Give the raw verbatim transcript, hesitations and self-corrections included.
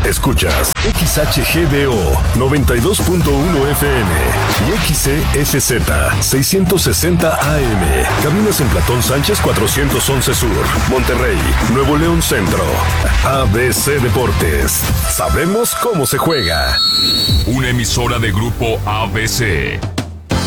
Escuchas X H G D O noventa y dos punto uno F M y X C S Z seiscientos sesenta A M. Caminas en Platón Sánchez cuatrocientos once Sur, Monterrey, Nuevo León Centro. A B C Deportes. Sabemos cómo se juega. Una emisora de Grupo A B C.